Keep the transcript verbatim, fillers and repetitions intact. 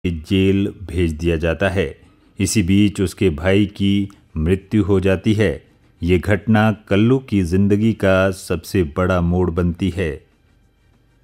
Jail भेज दिया जाता है। इसी बीच उसके भाई की मृत्यु हो जाती है। ये घटना कल्लू की जिंदगी का सबसे बड़ा मोड़ बनती है।